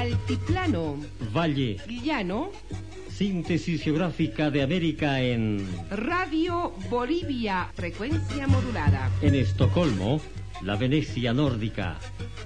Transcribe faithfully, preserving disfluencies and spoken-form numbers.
Altiplano. Valle. Llano. Síntesis geográfica de América en... Radio Bolivia, frecuencia modulada. En Estocolmo, la Venecia nórdica.